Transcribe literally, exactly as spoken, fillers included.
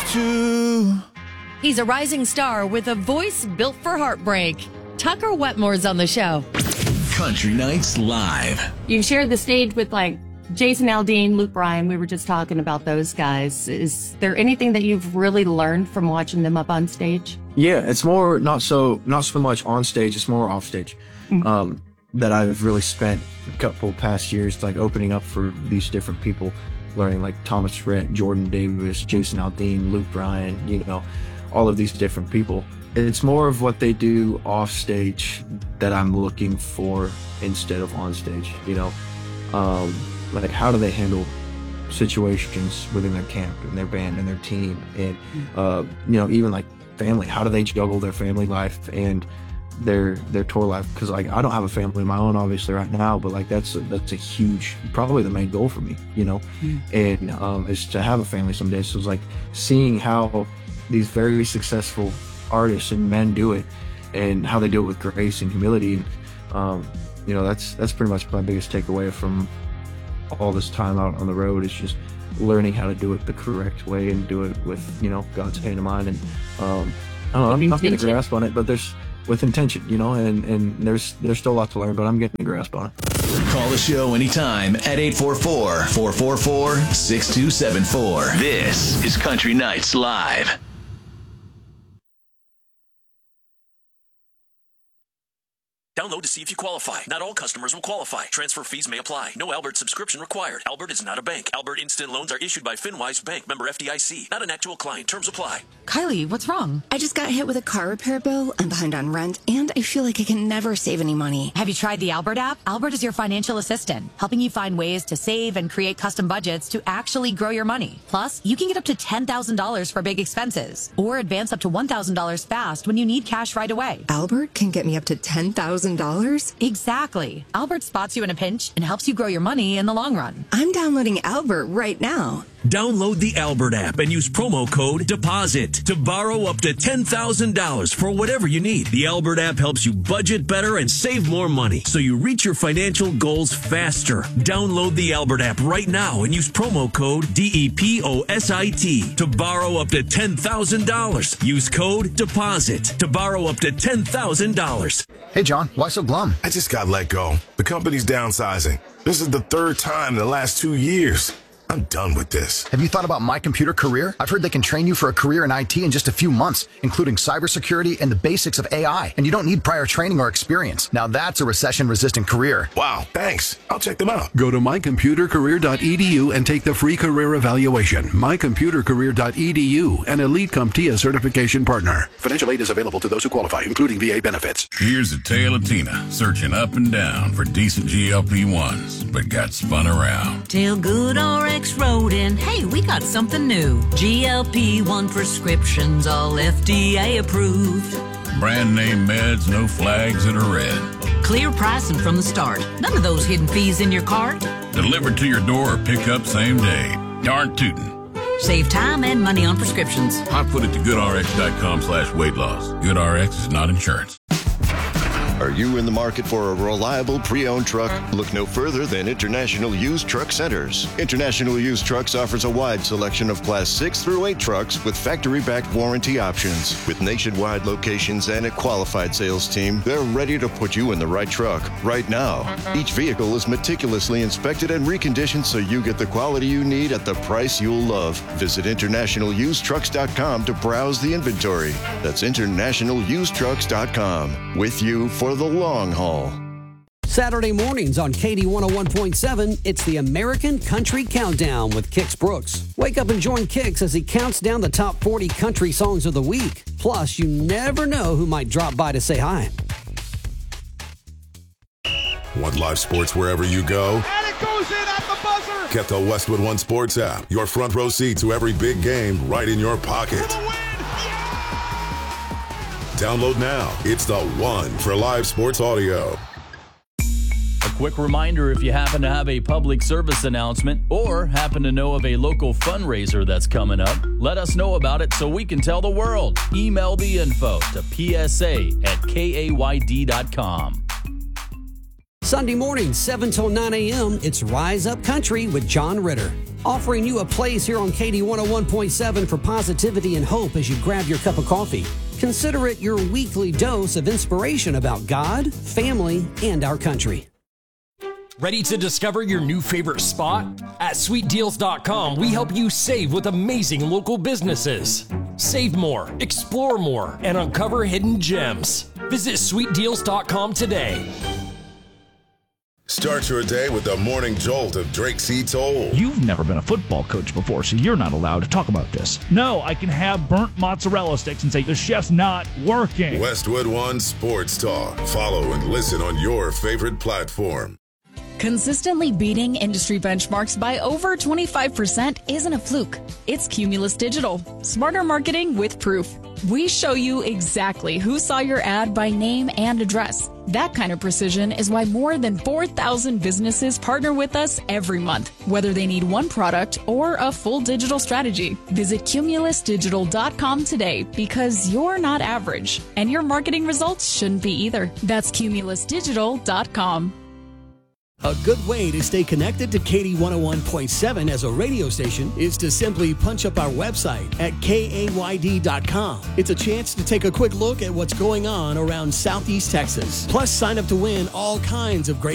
to. He's a rising star with a voice built for heartbreak. Tucker Wetmore's on the show. Country Nights Live. You shared the stage with, like, Jason Aldean, Luke Bryan. We were just talking about those guys. Is there anything that you've really learned from watching them up on stage? Yeah, it's more not so not so much on stage. It's more off stage. Mm-hmm. Um, that I've really spent a couple past years like opening up for these different people, learning like Thomas Rhett, Jordan Davis, Jason Aldean, Luke Bryan. You know, all of these different people. It's more of what they do off stage that I'm looking for instead of on stage. You know. Um, Like, how do they handle situations within their camp and their band and their team? And, uh, you know, even, like, family. How do they juggle their family life and their their tour life? Because, like, I don't have a family of my own, obviously, right now. But, like, that's a, that's a huge, probably the main goal for me, you know? Mm. And um, is to have a family someday. So it's, like, seeing how these very successful artists and men do it and how they do it with grace and humility. And, um, you know, that's that's pretty much my biggest takeaway from all this time out on the road is just learning how to do it the correct way and do it with, you know, God's hand in mind. And um, I don't know, I'm not getting a grasp on it, but there's with intention, you know, and, and there's there's still a lot to learn, but I'm getting a grasp on it. Call the show anytime at eight four four, four four four, six two seven four. This is Country Nights Live. Download to see if you qualify. Not all customers will qualify. Transfer fees may apply. No Albert subscription required. Albert is not a bank. Albert Instant Loans are issued by FinWise Bank, member F D I C. Not an actual client. Terms apply. Kylie, what's wrong? I just got hit with a car repair bill. I'm behind on rent, and I feel like I can never save any money. Have you tried the Albert app? Albert is your financial assistant, helping you find ways to save and create custom budgets to actually grow your money. Plus, you can get up to ten thousand dollars for big expenses, or advance up to one thousand dollars fast when you need cash right away. Albert can get me up to ten thousand dollars? Exactly. Albert spots you in a pinch and helps you grow your money in the long run. I'm downloading Albert right now. Download the Albert app and use promo code DEPOSIT to borrow up to ten thousand dollars for whatever you need. The Albert app helps you budget better and save more money so you reach your financial goals faster. Download the Albert app right now and use promo code D E P O S I T to borrow up to ten thousand dollars. Use code DEPOSIT to borrow up to ten thousand dollars. Hey, John, why so glum? I just got let go. The company's downsizing. This is the third time in the last two years. I'm done with this. Have you thought about My Computer Career? I've heard they can train you for a career in I T in just a few months, including cybersecurity and the basics of A I. And you don't need prior training or experience. Now that's a recession-resistant career. Wow, thanks. I'll check them out. Go to my computer career dot e d u and take the free career evaluation. my computer career dot e d u, an Elite CompTIA certification partner. Financial aid is available to those who qualify, including V A benefits. Here's a tale of Tina, searching up and down for decent G L P ones, but got spun around. Till Good R X rode in, hey, we got something new. G L P one prescriptions, all F D A approved. Brand name meds, no flags that are red. Clear pricing from the start. None of those hidden fees in your cart. Delivered to your door or pick up same day. Darn tootin'. Save time and money on prescriptions. I put it to goodrx.com slash weight loss. GoodRx is not insurance. Are you in the market for a reliable pre-owned truck? Look no further than International Used Truck Centers. International Used Trucks offers a wide selection of Class six through eight trucks with factory-backed warranty options. With nationwide locations and a qualified sales team, they're ready to put you in the right truck right now. Each vehicle is meticulously inspected and reconditioned so you get the quality you need at the price you'll love. Visit international used trucks dot com to browse the inventory. That's international used trucks dot com. With you for the long haul. Saturday mornings on K D one oh one point seven, it's the American Country Countdown with Kix Brooks. Wake up and join Kix as he counts down the top forty country songs of the week. Plus, you never know who might drop by to say hi. Want live sports wherever you go? And it goes in at the buzzer! Get the Westwood One Sports app. Your front row seat to every big game right in your pocket. Download now. It's the one for live sports audio. A quick reminder, if you happen to have a public service announcement or happen to know of a local fundraiser that's coming up, let us know about it so we can tell the world. Email the info to p s a at k a y d dot com. Sunday morning, seven till nine a.m., it's Rise Up Country with John Ritter. offering you a place here on K D one oh one point seven for positivity and hope as you grab your cup of coffee. Consider it your weekly dose of inspiration about God, family, and our country. Ready to discover your new favorite spot? At sweet deals dot com, we help you save with amazing local businesses. Save more, explore more, and uncover hidden gems. Visit sweet deals dot com today. Start your day with the morning jolt of Drake C. Toll. You've never been a football coach before, so you're not allowed to talk about this. No, I can have burnt mozzarella sticks and say the chef's not working. Westwood One Sports Talk. Follow and listen on your favorite platform. Consistently beating industry benchmarks by over twenty-five percent isn't a fluke. It's Cumulus Digital. Smarter marketing with proof. We show you exactly who saw your ad by name and address. That kind of precision is why more than four thousand businesses partner with us every month, whether they need one product or a full digital strategy. Visit cumulus digital dot com today because you're not average, and your marketing results shouldn't be either. That's cumulus digital dot com. A good way to stay connected to K D one oh one point seven as a radio station is to simply punch up our website at K A Y D dot com. It's a chance to take a quick look at what's going on around Southeast Texas. Plus, sign up to win all kinds of great